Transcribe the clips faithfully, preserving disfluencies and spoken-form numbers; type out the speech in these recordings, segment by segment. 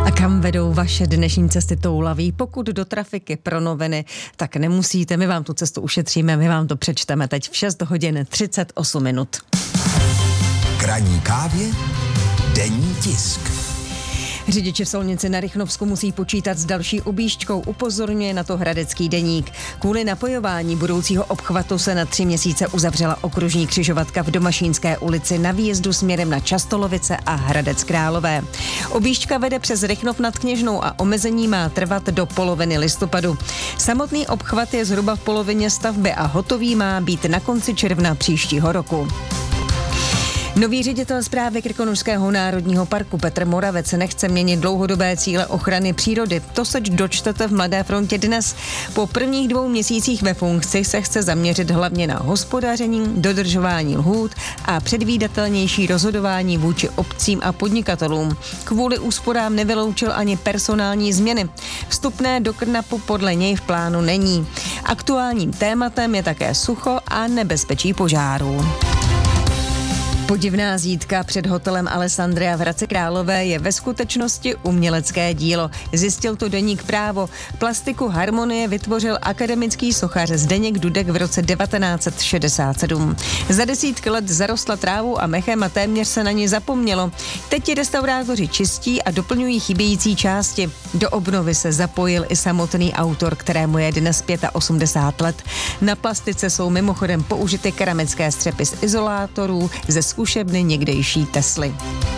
A kam vedou vaše dnešní cesty toulaví? Pokud do trafiky pro noviny, tak nemusíte, my vám tu cestu ušetříme, my vám to přečteme teď v šest hodin třicet osm minut. K ranní kávě denní tisk. Řidiči v Solnici na Rychnovsku musí počítat s další objížďkou, upozorňuje na to Hradecký deník. Kvůli napojování budoucího obchvatu se na tři měsíce uzavřela okružní křižovatka v Domašínské ulici na výjezdu směrem na Častolovice a Hradec Králové. Objížďka vede přes Rychnov nad Kněžnou a omezení má trvat do poloviny listopadu. Samotný obchvat je zhruba v polovině stavby a hotový má být na konci června příštího roku. Nový ředitel správy Krkonošského národního parku Petr Moravec nechce měnit dlouhodobé cíle ochrany přírody. To se dočtete v Mladé frontě dnes. Po prvních dvou měsících ve funkci se chce zaměřit hlavně na hospodaření, dodržování lhůt a předvídatelnější rozhodování vůči obcím a podnikatelům. Kvůli úsporám nevyloučil ani personální změny. Vstupné do Krnapu podle něj v plánu není. Aktuálním tématem je také sucho a nebezpečí požárů. Podivná zídka před hotelem Alessandria v Hradci Králové je ve skutečnosti umělecké dílo. Zjistil to deník Právo. Plastiku Harmonie vytvořil akademický sochař Zdeněk Dudek v roce devatenáct set šedesát sedm. Za desítky let zarostla trávou a mechem a téměř se na ní zapomnělo. Teď ji restaurátoři čistí a doplňují chybějící části. Do obnovy se zapojil i samotný autor, kterému je dnes osmdesát pět let. Na plastice jsou mimochodem použity keramické střepy z izolátorů, ze zkušebny někdejší Tesly.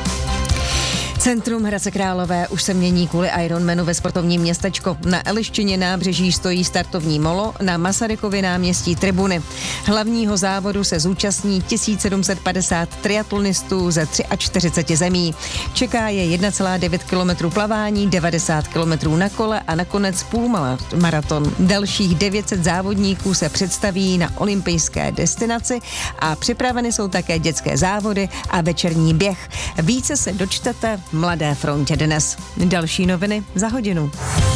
Centrum Hradce Králové už se mění kvůli Ironmanu ve sportovním městečko. Na Eliščině nábřeží stojí startovní molo, na Masarykově náměstí tribuny. Hlavního závodu se zúčastní tisíc sedm set padesát triatlonistů ze čtyřicet tři zemí. Čeká je jedna celá devět kilometrů plavání, devadesát kilometrů na kole a nakonec půlmaraton. Dalších devět set závodníků se představí na olympijské destinaci a připraveny jsou také dětské závody a večerní běh. Více se dočtete v Mladé frontě dnes. Další noviny za hodinu.